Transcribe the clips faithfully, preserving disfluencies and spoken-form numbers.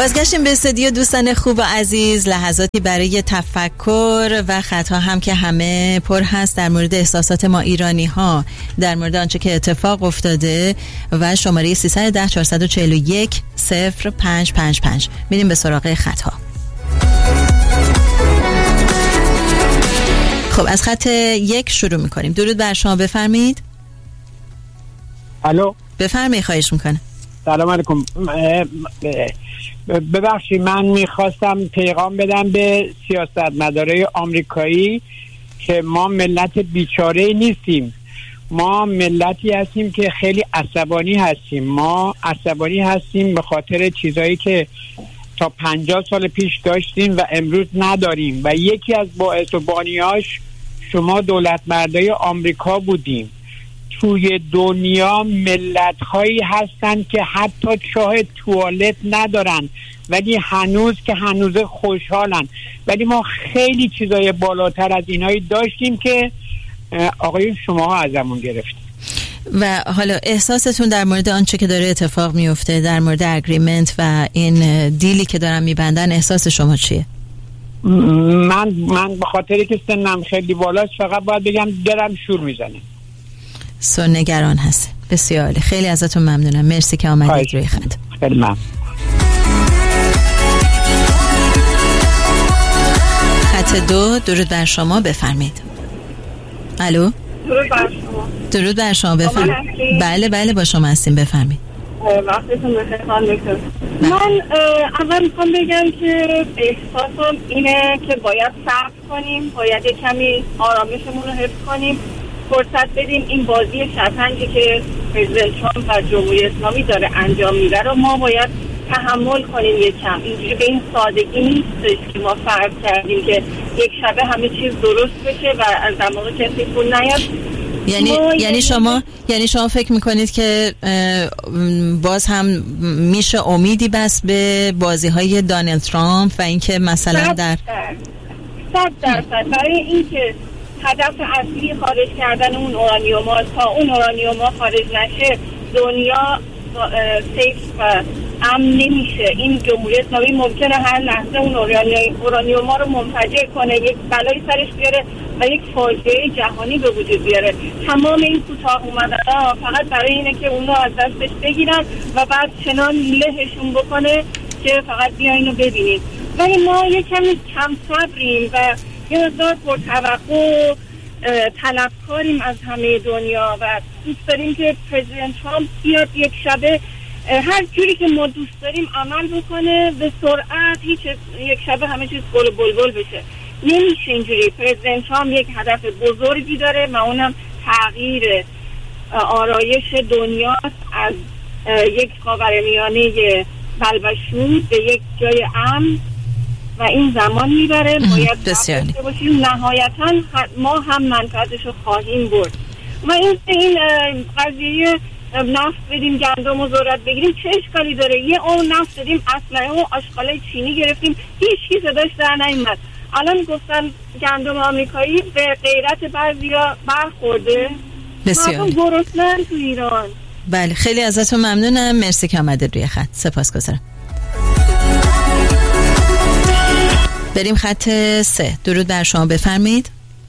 بازگشتیم به استودیو دوستان خوب و عزیز. لحظاتی برای تفکر و خطا هم که همه پر هست در مورد احساسات ما ایرانی ها، در مورد آنچه که اتفاق افتاده و شماره سیصد و ده چهارصد و چهل و یک صفر پنج پنج پنج. میریم به سراغ خطا. خب از خط یک شروع میکنیم. درود بر شما، بفرمایید. الو، بفرمایید. خواهش میکنم. سلام علیکم. ببخشید من میخواستم پیغام بدم به سیاستمدارای آمریکایی که ما ملت بیچاره نیستیم. ما ملتی هستیم که خیلی عصبانی هستیم. ما عصبانی هستیم به خاطر چیزایی که تا پنجاه سال پیش داشتیم و امروز نداریم و یکی از باعث و بانیاش شما دولت مردای آمریکا بودیم. توی دنیا ملت هایی هستن که حتی چاه توالت ندارن ولی هنوز که هنوز خوشحالن، ولی ما خیلی چیزای بالاتر از اینایی داشتیم که آقای شما ازمون گرفتیم. و حالا احساستون در مورد آنچه که داره اتفاق میفته، در مورد اگریمنت و این دیلی که دارن میبندن، احساس شما چیه؟ من من به خاطری که سنم خیلی بالاست فقط باید بگم دلم شور میزنه. سو نگران هست. بسیار خیلی ازتون ممنونم. مرسی که آمدید روی خط. خیلی ممنون. خط دو. درود بر شما، بفرمایید. الو. درود بر شما. درود بر شما، بفرمایید. بله بله با شما هستیم، بفرمایید. وقتتون بخیر خانم دکتر. من اول میخوام بگم که احساسم اینه که باید صبر کنیم، باید یک کمی آرامشمون رو حفظ کنیم، فرصت بدیم این بازی شطرنجی که پرزیدنت ترامپ و جمهوری اسلامی داره انجام میده رو ما باید تحمل کنیم یک کم. اینجوری به این سادگی نیستش که ما فرض کردیم که یک شبه همه چیز درست بشه و از دماغ کسی پول نیاد. یعنی یعنی شما یعنی شما فکر میکنید که باز هم میشه امیدی بس به بازی های دونالد ترامپ و اینکه مثلا در صد درصد برای اینکه هدف اصلی خارج کردن اون اورانیوم ها تا اون اورانیوم ها خارج نشه دنیا سیف و امن نمیشه. این جمهوری اسلامی ممکنه هر لحظه اون اورانیوم ها رو منفجر کنه، یک بلای سرش بیاره و یک فاجعه جهانی به وجود بیاره. تمام این کوتاه اومدن ها فقط برای اینه که اون رو از دستش بگیرن و بعد چنان لهشون بکنه که فقط بیاین رو ببینید. ولی ما یک کمی کم صبریم و یه مقدار پرتوقع طلبکاریم از همه دنیا و دوست داریم که پرزیدنت ترامپ بیاد یک شبه هر جوری که ما دوست داریم عمل بکنه به سرعت، هیچ یک شبه همه چیز گل و بلبل بشه. نمیشه اینجوری. پرزیدنت ترامپ یک هدف بزرگی داره و اونم تغییر آرایش دنیا از یک خاورمیانه بلبشود به یک جای امن و این زمان میبره. باید داشته باشیم. نهایتا ما هم منفعتش رو خواهیم برد و این این قضیه نفت بدیم گندم و ذرت بگیریم چه اشکالی داره؟ یه اون نفت بدیم اسلحه و آشغالای چینی گرفتیم هیچ کی صداش در نیومد. الان گفتن گندم آمریکایی به غیرت بعضیا برخورده. بسیار گرسنه‌ان تو ایران. بله خیلی ازتون ممنونم. مرسی که آمدید روی خط. سپاسگزارم. بریم خط سه. درود بر شما، بفرمایید.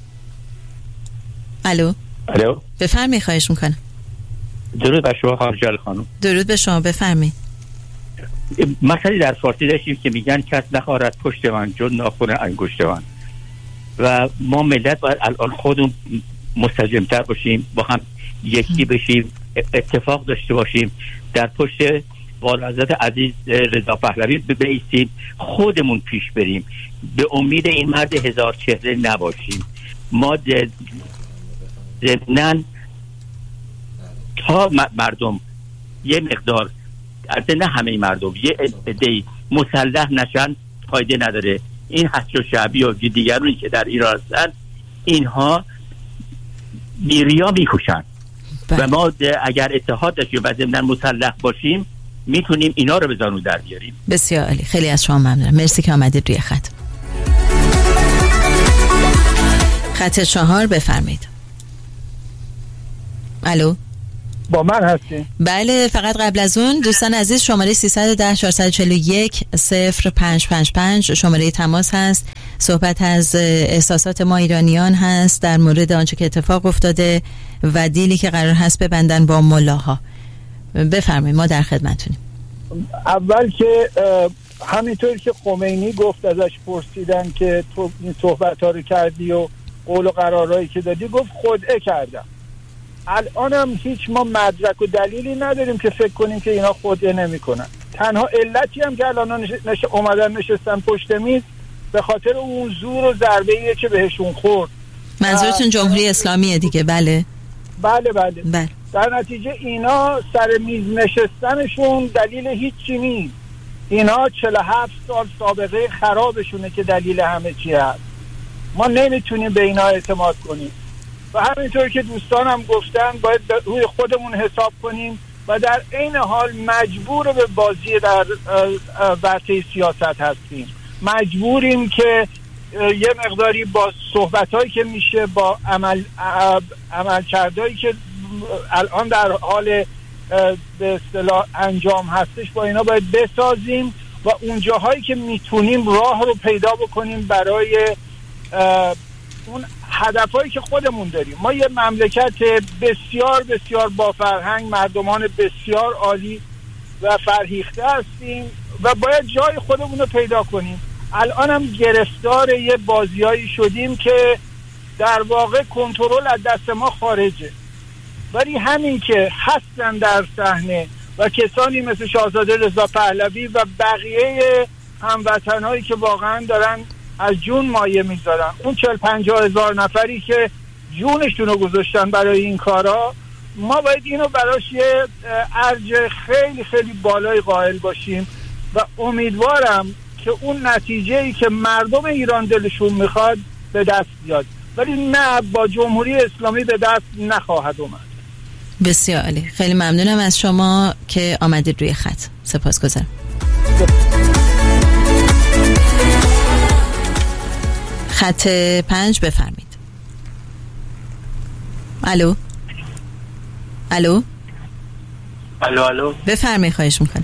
الو. الو. بفرمایید. خواهش میکنم. درود بر شما خانم خانم. درود به شما، بفرمایید. مثلا در فارسی داشتیم که میگن کس نخواهد پشت من جز ناخن انگشت من و ما ملت باید الان خودمون مستجمتر باشیم، با هم یکی بشیم، اتفاق داشته باشیم، در پشت والحضرت عزیز رضا پهلوی بایستیم، خودمون پیش بریم، به امید این مرد هزار چهره نباشیم. ما ضمناً تا مردم یه مقدار، البته نه همه مردم، یه عده‌ای مسلح نشن فایده نداره. این حشد شعبی و دیگرانی که در ایران هستن اینها بیریا میکشن و ما اگر اتحاد داشتیم و ضمناً مسلح باشیم میتونیم اینا رو به زانو در بیاریم. بسیار عالی. خیلی از شما ممنونم. مرسی که آمدید روی خط. خط چهار، بفرمایید. الو. با من هستین؟ بله، فقط قبل از اون دوستان عزیز شماره سیصد و ده چهارصد و چهل و یک صفر پنج پنج پنج شماره تماس هست. صحبت از احساسات ما ایرانیان هست در مورد آنچه که اتفاق افتاده و دیلی که قرار هست ببندن با ملاها. بفرمایید، ما در خدمتونیم. اول که همینطور که خمینی گفت، ازش پرسیدن که تو این صحبت ها رو کردی و قول و قرارهایی که دادی، گفت خدعه کردم. الان هم هیچ ما مدرک و دلیلی نداریم که فکر کنیم که اینا خدعه نمی کنن. تنها علتی هم که الان نش... نش... اومدن نشستن پشت میز به خاطر اون زور و ضربه‌ایه که بهشون خورد. منظورتون جمهوری اسلامیه دیگه؟ بله بله بله, بله. در نتیجه اینا سر میز نشستنشون دلیل هیچی نیست. اینا چهل و هفت سال سابقه خرابشونه که دلیل همه چی هست. ما نمیتونیم به اینا اعتماد کنیم و همینطور که دوستانم گفتن باید روی خودمون حساب کنیم و در عین حال مجبور به بازی در ورطه سیاست هستیم. مجبوریم که یه مقداری با صحبتایی که میشه، با عمل عملکردایی که الان در حال به اصطلاح انجام هستش، با اینا باید بسازیم و اون جاهایی که میتونیم راه رو پیدا بکنیم برای اون هدفهایی که خودمون داریم. ما یه مملکت بسیار بسیار با فرهنگ، مردمان بسیار عالی و فرهیخته هستیم و باید جای خودمون رو پیدا کنیم. الان هم گرفتار یه بازیایی شدیم که در واقع کنترل از دست ما خارجه، ولی همین که هستن در صحنه و کسانی مثل شاهزاده رضا پهلوی و بقیه هموطنهایی که واقعا دارن از جون مایه میذارن، اون چهل پنجاه هزار نفری که جونشون رو گذاشتن برای این کارا، ما باید اینو براش یه ارج خیلی خیلی بالای قائل باشیم و امیدوارم که اون نتیجه‌ای که مردم ایران دلشون میخواد به دست بیاد، ولی نه با جمهوری اسلامی به دست نخواهد اومد. بسیار عالی، خیلی ممنونم از شما که آمدید روی خط. سپاسگزارم. خط پنج بفرمید. الو الو الو الو بفرمایید، خواهش میکنم.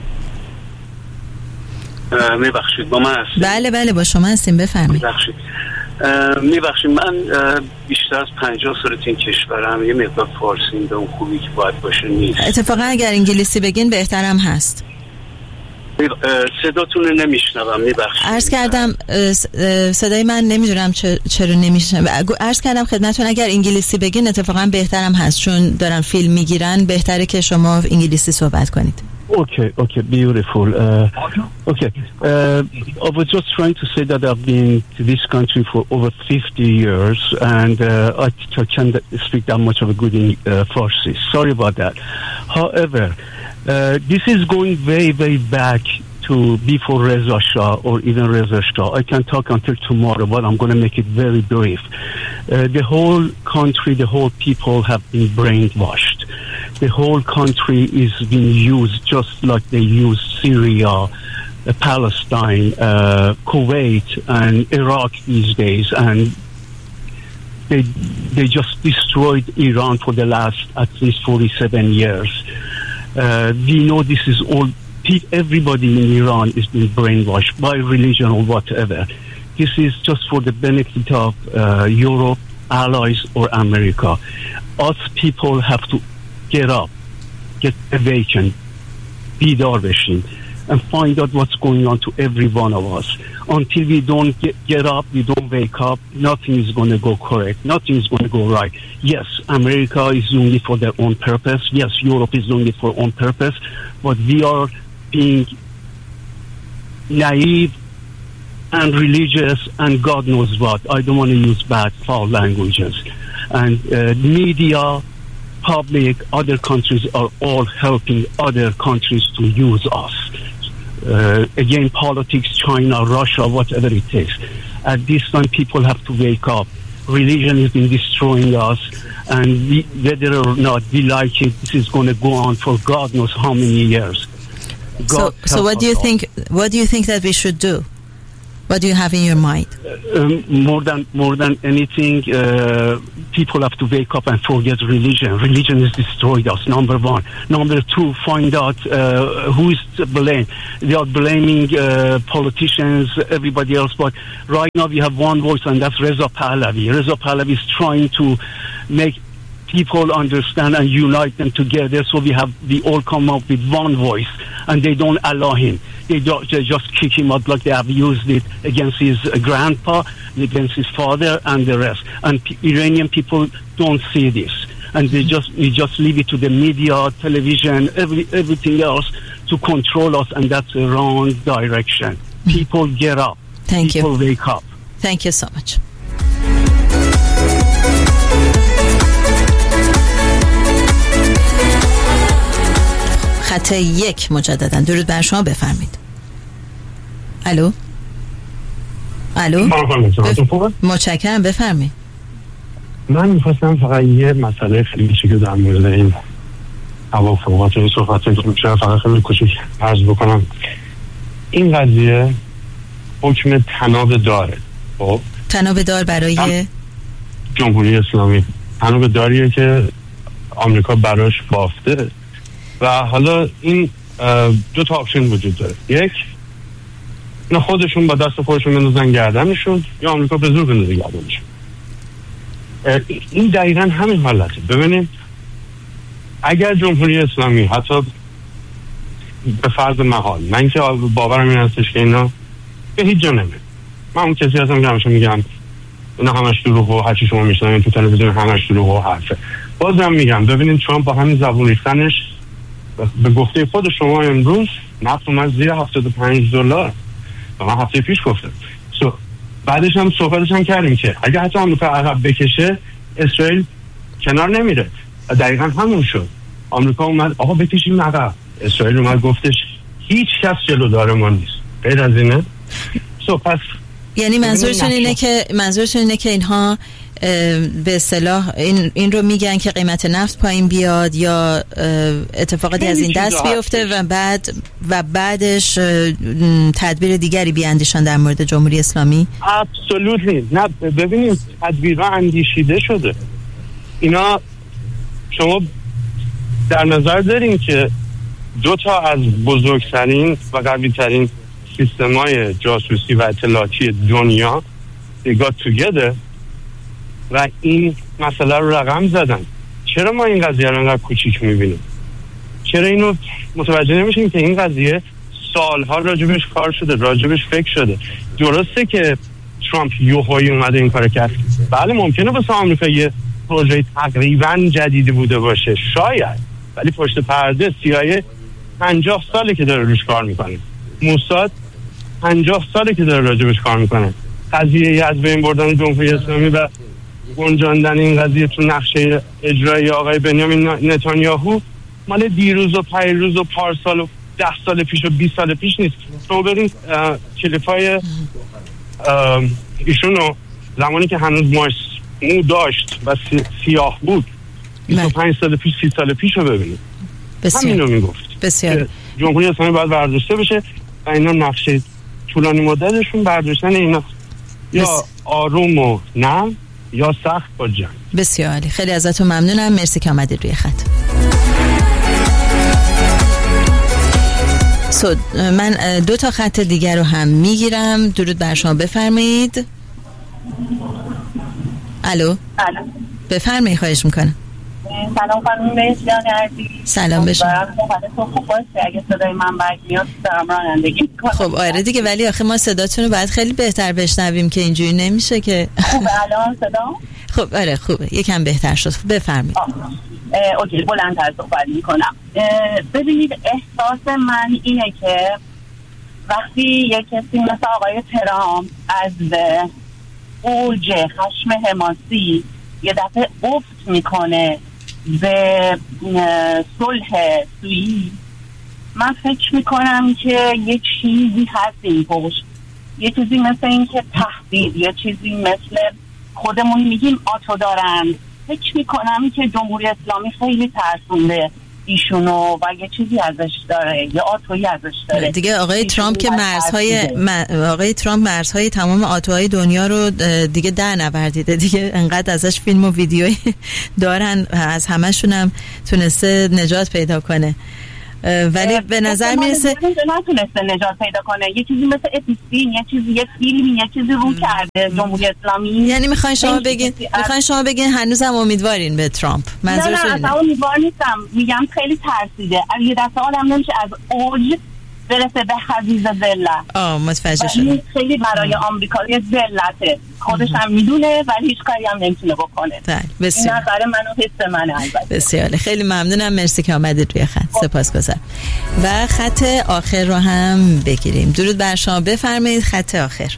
میبخشید با من هستید؟ بله بله با شما هستیم، بفرمایید. میبخشید میبخشید من بیشتر از پنجاه سال این کشورم، یه مقدار فارسی به اون خوبی که باید باشه نیست. اتفاقا اگر انگلیسی بگین بهترم هست. صداتون رو نمیشنوم، میبخشید. عرض کردم صدای من نمیدونم چرا نمیشنوم. عرض کردم خدمتون اگر انگلیسی بگین اتفاقا بهترم هست، چون دارن فیلم میگیرن، بهتره که شما انگلیسی صحبت کنید. Okay, okay, beautiful. Uh, okay, uh, I was just trying to say that I've been to this country for over fifty years, and uh, I, I can't speak that much of a good in uh, Farsi. Sorry about that. However, uh, this is going way, way back to before Reza Shah or even Reza Shah. I can talk until tomorrow, but I'm going to make it very brief. Uh, the whole country, the whole people have been brainwashed. The whole country is being used just like they use Syria, uh, Palestine, uh, Kuwait, and Iraq these days, and they they just destroyed Iran for the last at least forty-seven years. Uh, we know this is all. Everybody in Iran is being brainwashed by religion or whatever. This is just for the benefit of uh, Europe, allies, or America. Us people have to get up, get awakened, بیدار بشیم, and find out what's going on to every one of us. Until we don't get, get up, we don't wake up, nothing is going to go correct, nothing is going to go right. Yes, America is doing it for their own purpose. Yes, Europe is doing it for their own purpose. But we are being naive and religious and God knows what. I don't want to use bad, foul languages. And uh, media, public, other countries are all helping other countries to use us. Uh, again, politics, China, Russia, whatever it is. At this time, people have to wake up. Religion has been destroying us, and we, whether or not we like it, this is going to go on for God knows how many years. God so, so what do you all. think? What do you think that we should do? What do you have in your mind? Um, more than more than anything, uh, people have to wake up and forget religion. Religion has destroyed us, number one. Number two, find out uh, who is to blame. They are blaming uh, politicians, everybody else, but right now we have one voice, and that's Reza Pahlavi. Reza Pahlavi is trying to make people understand and unite them together, so we have we all come up with one voice, and they don't allow him. They, don't, they just kick him out like they have used it against his uh, grandpa, against his father, and the rest. And P- Iranian people don't see this, and they just we just leave it to the media, television, every everything else to control us, and that's the wrong direction. People get up. Thank people you. wake up. Thank you so much. خط یک مجددا درود بر شما، بفرمید. الو الو بف... متشکرم، بفرمید. من میخواستم فقط یه مسئله خیلی کوچیک در مورد این توافقات این صحبت کنم، فقط خیلی کوچیک عرض بکنم. این قضیه حکم تناب داره. خب تناب دار برای جمهوری اسلامی، تناب داریه که آمریکا براش بافته و حالا این دو تا آپشن وجود داره. یک، اینا خودشون با دست خودشون بندازن گردنشون، یا آمریکا به زور بندازه گردنشون. این دقیقا همین حالته. ببینید اگر جمهوری اسلامی حتی به فرض محال، من که باورم این هستش که اینا به هیچ جا نمیره، من اون کسی هستم که همیشه میگم اینا همش دروغ و هرچی شما میشنوید تو تلویزیون همش دروغ و حرفه. بازم میگم ببینید چون با همین زبون ریختنش به گفته خود شما امروز نفت اومد زیر هفتاد و پنج دلار و من هفته پیش گفتم. سو بعدش هم صحبتش هم کردیم که اگه حتی آمریکا عقب بکشه اسرائیل کنار نمیره. دقیقا همون شد. آمریکا اومد آقا بکشیم عقب، اسرائیل اومد گفتش هیچ کس جلودار ما نیست. غیر از اینه. سو پس یعنی منظورتون اینه که منظورتون اینه که اینها به اصطلاح این این رو میگن که قیمت نفت پایین بیاد یا اتفاقاتی از این دست بیفته و بعد و بعدش تدبیر دیگری بیاندیشن در مورد جمهوری اسلامی؟ ابسولوتلی نه. ببینید تدبیرها اندیشیده شده. اینا شما در نظر دارین که دو تا از بزرگترین و قوی‌ترین سیستم‌های جاسوسی و اطلاعاتی دنیا they got together و این مسئله رو رقم زدن. چرا ما این قضیه رو انقدر کوچیک می‌بینیم؟ چرا اینو متوجه نمیشیم که این قضیه سالها راجبش کار شده، راجبش فکر شده؟ درسته که ترامپ یوهایی اومده این کارو کرد. بله ممکنه واسه آمریکا یه پروژه تقریباً جدیدی بوده باشه، شاید، ولی پشت پرده سی‌آی‌ای پنجاه ساله که داره روش کار میکنه، موساد پنجاه ساله که داره راجبش کار میکنه. قضیه از بین بردن جمهوری اسلامی و گنجاندن این قضیه تو نقشه اجرایی آقای بنیامین نتانیاهو مال دیروز و پیروز و پارسال و ده سال پیش و بیست سال پیش نیست. تو برین کلیپای ایشونو زمانی که هنوز ماش مو داشت و سیاه بود بیست و پنج سال پیش سی سال پیش رو ببینید. همین رو میگفت بسیار جمهوری اسلامی باید برداشته بشه و اینا نقشه طولانی مدتشون برداشتن اینا یا آروم و نرم یا سخت با جنگ. بسیار عالی، خیلی ازتون ممنونم، مرسی که آمدید روی خط. سو من دو تا خط دیگر رو هم میگیرم. درود بر شما، بفرمایید. الو الو بفرمایید، خواهش میکنم. سلام خانم مهرجان عزیز. سلام بشین. تو خوب باشه اگه صدای من برگ میاد دارم رانندگی میکنم. خب آره دیگه، ولی آخه ما صداتون رو باید خیلی بهتر بشنویم که اینجوری نمیشه که. خوبه الان صدا؟ خب آره خوبه، یکم بهتر شد. بفرمایید. اوکی بلندتر صحبت میکنم. ببینید احساس من اینه که وقتی یک کسی مثل آقای ترامپ از اوج خشم حماسی یه دفعه افت میکنه به صلح سویی، من فکر میکنم که یه چیزی هست این پشت، یه چیزی مثل این که تهدید، یه چیزی مثل خودمون میگیم آتو دارن. فکر میکنم که جمهوری اسلامی خیلی ترسونده ایشونو و یه چیزی ازش داره، یه آتویی ازش داره دیگه. آقای ترامپ که مرزهای آقای ترامپ مرزهای تمام آتوهای دنیا رو دیگه در نوردیده دیگه، انقدر ازش فیلم و ویدیویی دارن، از همشون هم تونسته نجات پیدا کنه. ولی به نظر میرسه نتونسته نجات پیدا کنه. یه چیزی مثل اپیستین، یه چیزی، یه فیلمی، یه چیزی رو کرده جمهوری اسلامی. یعنی میخواین شما بگین میخواین شما بگین هنوزم امیدوارین به ترامپ؟ منظورش اینه؟ نه نه امیدوار نیستم، میگم خیلی ترسیده. یه دفعه آدم نمیشه از اوج برسه به حضیض ذلت. آه متوجه شدم. خیلی برای آمریکایی ذلته، خودش هم میدونه ولی هیچ کاری هم نمیتونه بکنه. بله بسیار. این نظر منو، حس منه. البته بسیار خیلی ممنونم، مرسی که آمدید روی خط. سپاسگزارم. و خط آخر رو هم بگیریم. درود بر شما، بفرمایید خط آخر.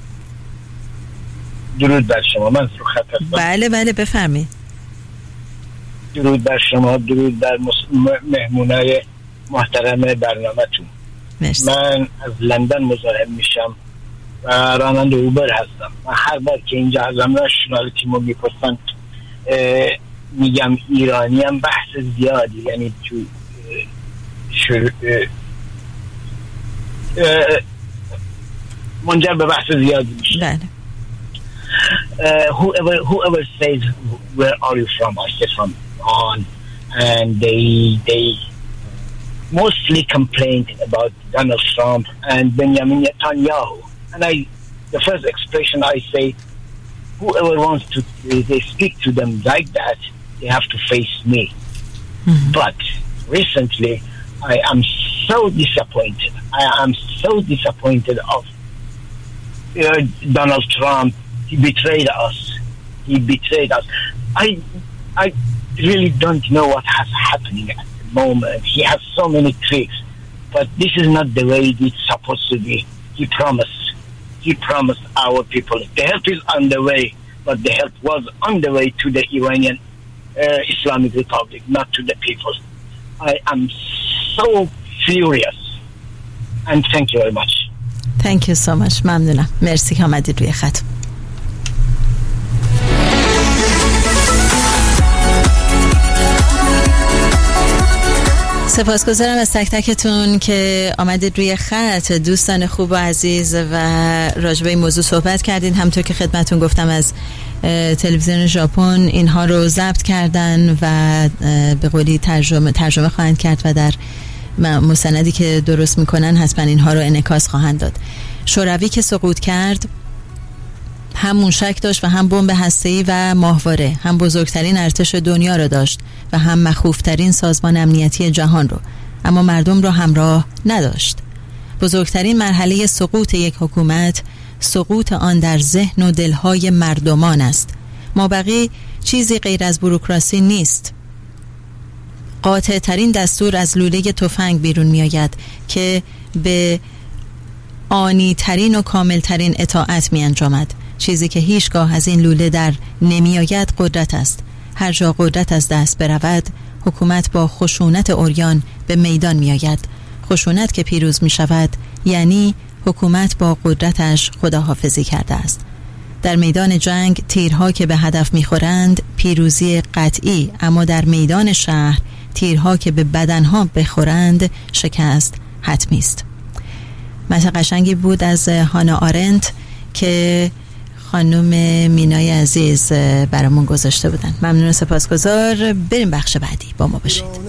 درود بر شما، من رو خط هستم. بله بله بفرمایید. درود بر شما، درود بر مهمونای محترم برنامه‌تون. مرسی. من از لندن مزاحم میشم و راننده اوبر هستم. من هر بار که اینجا ازم ناشنالیتیمو میپرسن میگم ایرانی. هم بحث زیادی، یعنی تو شروع منجر به بحث زیادی میشه. بله. Uh, whoever whoever says where are you from, I say from Iran, and they they mostly complained about Donald Trump and Benjamin Netanyahu. And I, the first expression I say, whoever wants to they speak to them like that, they have to face me. Mm-hmm. But recently, I am so disappointed. I am so disappointed of uh, Donald Trump. He betrayed us. He betrayed us. I, I really don't know what has happening at the moment. He has so many tricks, but this is not the way it's supposed to be. He promised. He promised our people. The help is on the way, but the help was on the way to the Iranian uh, Islamic Republic, not to the people. I am so furious. And thank you very much. Thank you so much. ممنونم. مرسی که آمدید روی خط. سپاسگزارم از تک تکتون که آمدید روی خط. دوستان خوب و عزیز و راجع به این موضوع صحبت کردین. همونطور که خدمتون گفتم از تلویزیون ژاپن اینها رو ضبط کردن و به قولی ترجمه ترجمه خواهند کرد و در مستندی که درست میکنن حتما اینها رو انعکاس خواهند داد. شوروی که سقوط کرد هم موشک داشت و هم بمب هسته‌ای و ماهواره، هم بزرگترین ارتش دنیا رو داشت و هم مخوفترین سازمان امنیتی جهان رو، اما مردم رو همراه نداشت. بزرگترین مرحله سقوط یک حکومت سقوط آن در ذهن و دلهای مردمان است. مابقی چیزی غیر از بوروکراسی نیست. قاطع ترین دستور از لوله تفنگ بیرون می آید که به آنی ترین و کامل ترین اطاعت می انجامد. چیزی که هیچگاه از این لوله در نمی آید قدرت است. هر جا قدرت از دست برود، حکومت با خشونت عریان به میدان می آید. خشونت که پیروز می شود یعنی حکومت با قدرتش خداحافظی کرده است. در میدان جنگ تیرها که به هدف می خورند پیروزی قطعی، اما در میدان شهر تیرها که به بدنها بخورند شکست حتمی است. مثل قشنگی بود از هانا آرنت که خانم مینای عزیز برامون گذاشته بودن. ممنون و سپاسگزار. بریم بخش بعدی، با ما باشید.